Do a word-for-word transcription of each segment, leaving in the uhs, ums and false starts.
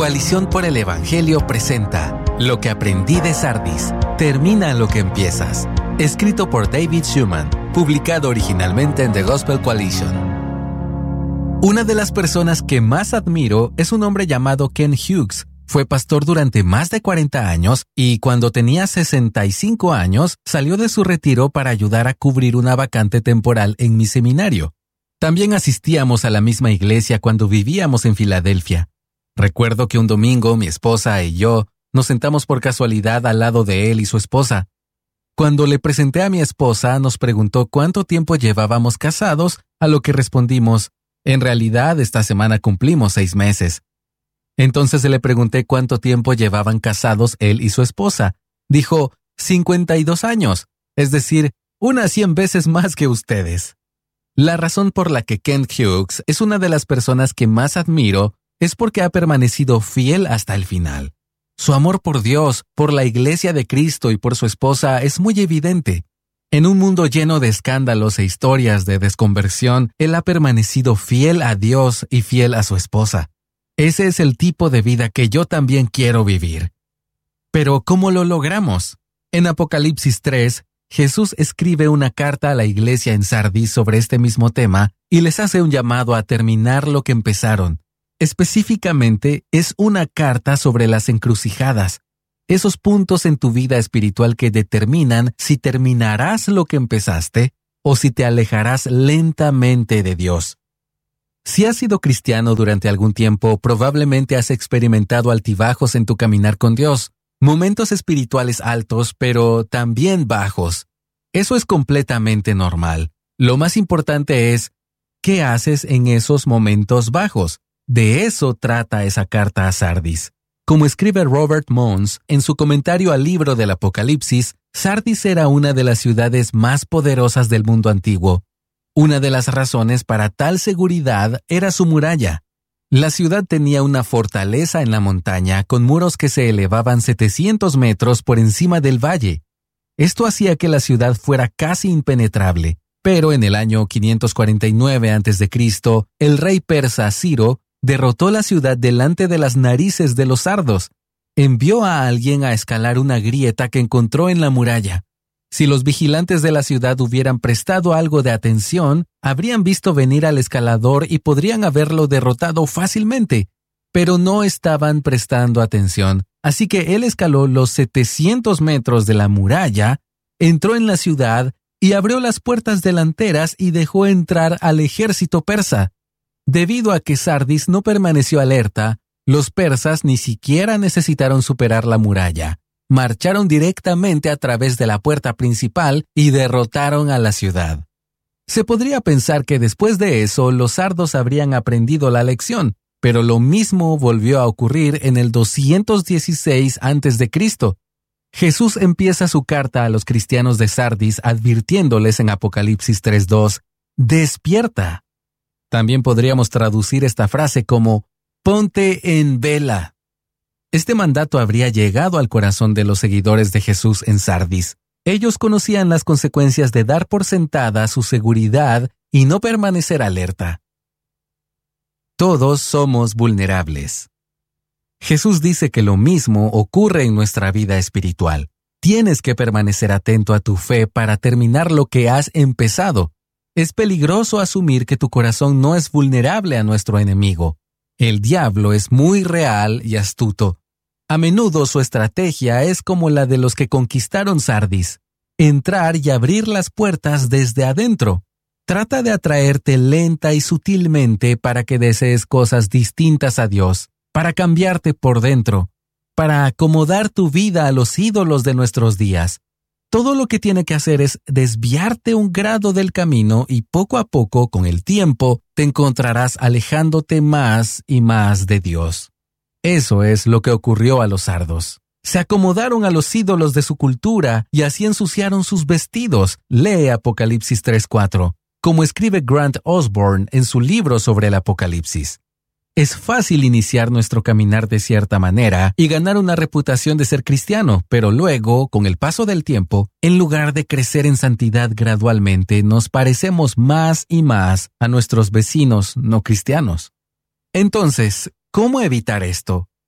Coalición por el Evangelio presenta Lo que aprendí de Sardis. Termina lo que empiezas. Escrito por David Schumann. Publicado originalmente en The Gospel Coalition. Una de las personas que más admiro es un hombre llamado Ken Hughes. Fue pastor durante más de cuarenta años y cuando tenía sesenta y cinco años salió de su retiro para ayudar a cubrir una vacante temporal en mi seminario. También asistíamos a la misma iglesia cuando vivíamos en Filadelfia. Recuerdo que un domingo mi esposa y yo nos sentamos por casualidad al lado de él y su esposa. Cuando le presenté a mi esposa, nos preguntó cuánto tiempo llevábamos casados, a lo que respondimos, en realidad esta semana cumplimos seis meses. Entonces le pregunté cuánto tiempo llevaban casados él y su esposa. Dijo, cincuenta y dos años, es decir, unas cien veces más que ustedes. La razón por la que Ken Hughes es una de las personas que más admiro es porque ha permanecido fiel hasta el final. Su amor por Dios, por la Iglesia de Cristo y por su esposa es muy evidente. En un mundo lleno de escándalos e historias de desconversión, él ha permanecido fiel a Dios y fiel a su esposa. Ese es el tipo de vida que yo también quiero vivir. Pero, ¿cómo lo logramos? En Apocalipsis tres, Jesús escribe una carta a la iglesia en Sardis sobre este mismo tema y les hace un llamado a terminar lo que empezaron. Específicamente, es una carta sobre las encrucijadas, esos puntos en tu vida espiritual que determinan si terminarás lo que empezaste o si te alejarás lentamente de Dios. Si has sido cristiano durante algún tiempo, probablemente has experimentado altibajos en tu caminar con Dios, momentos espirituales altos, pero también bajos. Eso es completamente normal. Lo más importante es, ¿qué haces en esos momentos bajos? De eso trata esa carta a Sardis. Como escribe Robert Mons en su comentario al libro del Apocalipsis, Sardis era una de las ciudades más poderosas del mundo antiguo. Una de las razones para tal seguridad era su muralla. La ciudad tenía una fortaleza en la montaña con muros que se elevaban setecientos metros por encima del valle. Esto hacía que la ciudad fuera casi impenetrable. Pero en el año quinientos cuarenta y nueve antes de Cristo, el rey persa Ciro derrotó la ciudad delante de las narices de los sardos. Envió a alguien a escalar una grieta que encontró en la muralla. Si los vigilantes de la ciudad hubieran prestado algo de atención, habrían visto venir al escalador y podrían haberlo derrotado fácilmente. Pero no estaban prestando atención, así que él escaló los setecientos metros de la muralla, entró en la ciudad y abrió las puertas delanteras y dejó entrar al ejército persa. Debido a que Sardis no permaneció alerta, los persas ni siquiera necesitaron superar la muralla. Marcharon directamente a través de la puerta principal y derrotaron a la ciudad. Se podría pensar que después de eso los sardos habrían aprendido la lección, pero lo mismo volvió a ocurrir en el doscientos dieciséis antes de Cristo. Jesús empieza su carta a los cristianos de Sardis advirtiéndoles en Apocalipsis tres dos, «Despierta». También podríamos traducir esta frase como «Ponte en vela». Este mandato habría llegado al corazón de los seguidores de Jesús en Sardis. Ellos conocían las consecuencias de dar por sentada su seguridad y no permanecer alerta. Todos somos vulnerables. Jesús dice que lo mismo ocurre en nuestra vida espiritual. Tienes que permanecer atento a tu fe para terminar lo que has empezado. Es peligroso asumir que tu corazón no es vulnerable a nuestro enemigo. El diablo es muy real y astuto. A menudo su estrategia es como la de los que conquistaron Sardis: entrar y abrir las puertas desde adentro. Trata de atraerte lenta y sutilmente para que desees cosas distintas a Dios, para cambiarte por dentro, para acomodar tu vida a los ídolos de nuestros días. Todo lo que tiene que hacer es desviarte un grado del camino y poco a poco, con el tiempo, te encontrarás alejándote más y más de Dios. Eso es lo que ocurrió a los sardos. Se acomodaron a los ídolos de su cultura y así ensuciaron sus vestidos. Lee Apocalipsis tres cuatro, como escribe Grant Osborne en su libro sobre el Apocalipsis. Es fácil iniciar nuestro caminar de cierta manera y ganar una reputación de ser cristiano, pero luego, con el paso del tiempo, en lugar de crecer en santidad gradualmente, nos parecemos más y más a nuestros vecinos no cristianos. Entonces, ¿cómo evitar esto?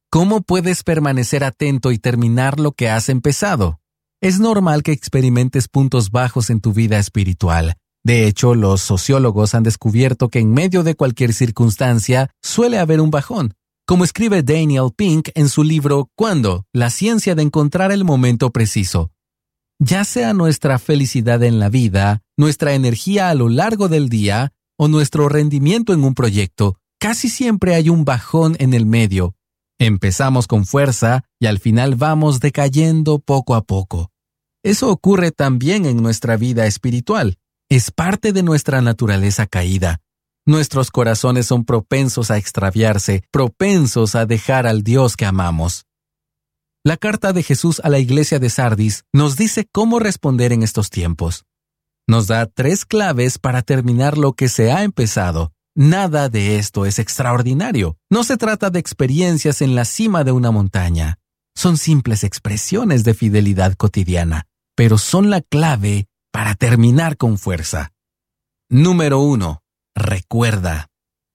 ¿Cómo puedes permanecer atento y terminar lo que has empezado? Es normal que experimentes puntos bajos en tu vida espiritual. De hecho, los sociólogos han descubierto que en medio de cualquier circunstancia suele haber un bajón. Como escribe Daniel Pink en su libro ¿Cuándo? La ciencia de encontrar el momento preciso. Ya sea nuestra felicidad en la vida, nuestra energía a lo largo del día o nuestro rendimiento en un proyecto, casi siempre hay un bajón en el medio. Empezamos con fuerza y al final vamos decayendo poco a poco. Eso ocurre también en nuestra vida espiritual. Es parte de nuestra naturaleza caída. Nuestros corazones son propensos a extraviarse, propensos a dejar al Dios que amamos. La carta de Jesús a la iglesia de Sardis nos dice cómo responder en estos tiempos. Nos da tres claves para terminar lo que se ha empezado. Nada de esto es extraordinario. No se trata de experiencias en la cima de una montaña. Son simples expresiones de fidelidad cotidiana, pero son la clave para terminar con fuerza. Número uno. Recuerda.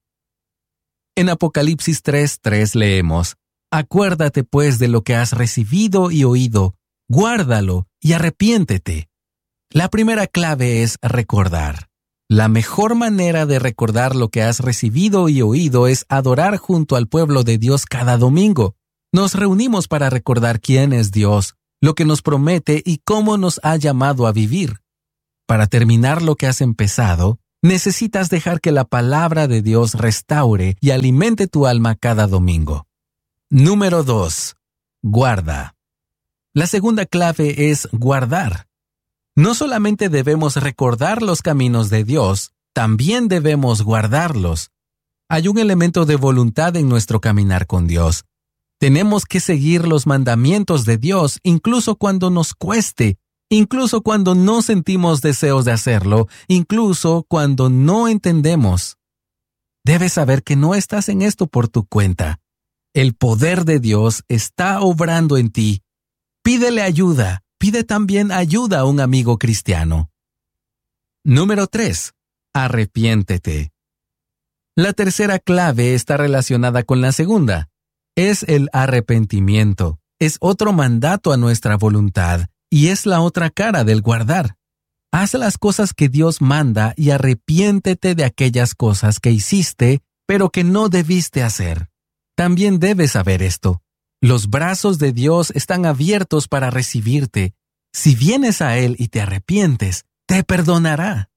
En Apocalipsis tres tres leemos: Acuérdate pues de lo que has recibido y oído, guárdalo y arrepiéntete. La primera clave es recordar. La mejor manera de recordar lo que has recibido y oído es adorar junto al pueblo de Dios cada domingo. Nos reunimos para recordar quién es Dios, lo que nos promete y cómo nos ha llamado a vivir. Para terminar lo que has empezado, necesitas dejar que la palabra de Dios restaure y alimente tu alma cada domingo. Número dos. Guarda. La segunda clave es guardar. No solamente debemos recordar los caminos de Dios, también debemos guardarlos. Hay un elemento de voluntad en nuestro caminar con Dios. Tenemos que seguir los mandamientos de Dios incluso cuando nos cueste, incluso cuando no sentimos deseos de hacerlo, incluso cuando no entendemos. Debes saber que no estás en esto por tu cuenta. El poder de Dios está obrando en ti. Pídele ayuda. Pide también ayuda a un amigo cristiano. Número tres. Arrepiéntete. La tercera clave está relacionada con la segunda. Es el arrepentimiento. Es otro mandato a nuestra voluntad y es la otra cara del guardar. Haz las cosas que Dios manda y arrepiéntete de aquellas cosas que hiciste, pero que no debiste hacer. También debes saber esto. Los brazos de Dios están abiertos para recibirte. Si vienes a Él y te arrepientes, te perdonará.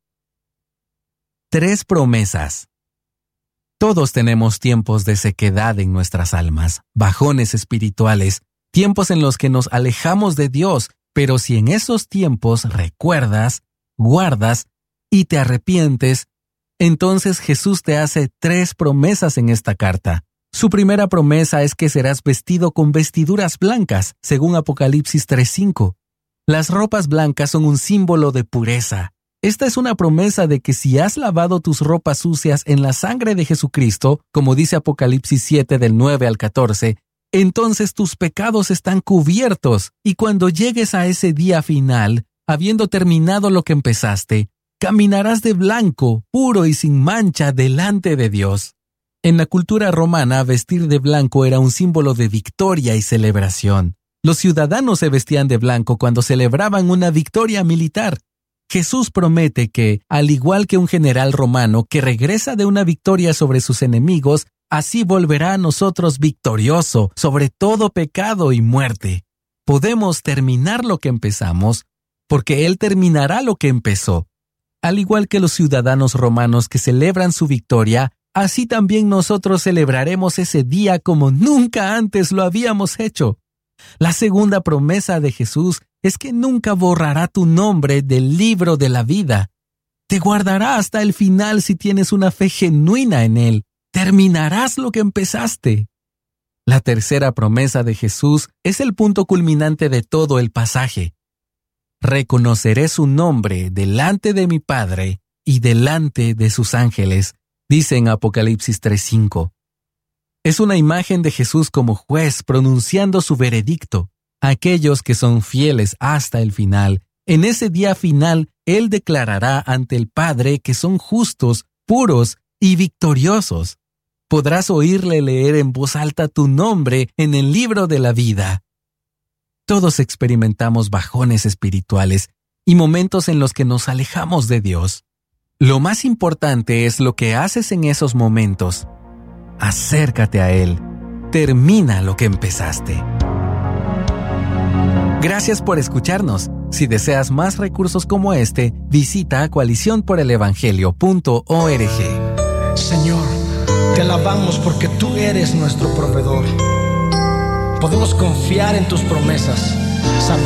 Tres promesas. Todos tenemos tiempos de sequedad en nuestras almas, bajones espirituales, tiempos en los que nos alejamos de Dios, pero si en esos tiempos recuerdas, guardas y te arrepientes, entonces Jesús te hace tres promesas en esta carta. Su primera promesa es que serás vestido con vestiduras blancas, según Apocalipsis tres cinco. Las ropas blancas son un símbolo de pureza. Esta es una promesa de que si has lavado tus ropas sucias en la sangre de Jesucristo, como dice Apocalipsis siete del nueve al catorce, entonces tus pecados están cubiertos y cuando llegues a ese día final, habiendo terminado lo que empezaste, caminarás de blanco, puro y sin mancha delante de Dios. En la cultura romana, vestir de blanco era un símbolo de victoria y celebración. Los ciudadanos se vestían de blanco cuando celebraban una victoria militar. Jesús promete que, al igual que un general romano que regresa de una victoria sobre sus enemigos, así volverá a nosotros victorioso sobre todo pecado y muerte. Podemos terminar lo que empezamos, porque Él terminará lo que empezó. Al igual que los ciudadanos romanos que celebran su victoria, así también nosotros celebraremos ese día como nunca antes lo habíamos hecho. La segunda promesa de Jesús es que nunca borrará tu nombre del libro de la vida. Te guardará hasta el final si tienes una fe genuina en Él. Terminarás lo que empezaste. La tercera promesa de Jesús es el punto culminante de todo el pasaje. Reconoceré su nombre delante de mi Padre y delante de sus ángeles, dice en Apocalipsis tres cinco. Es una imagen de Jesús como juez pronunciando su veredicto. Aquellos que son fieles hasta el final, en ese día final, Él declarará ante el Padre que son justos, puros y victoriosos. podrás oírle leer en voz alta tu nombre en el libro de la vida. Todos experimentamos bajones espirituales y momentos en los que nos alejamos de Dios. Lo más importante es lo que haces en esos momentos. Acércate a Él. Termina lo que empezaste. Gracias por escucharnos. Si deseas más recursos como este, visita coalición por el evangelio punto org. Señor, te alabamos porque tú eres nuestro proveedor. Podemos confiar en tus promesas, sabiendo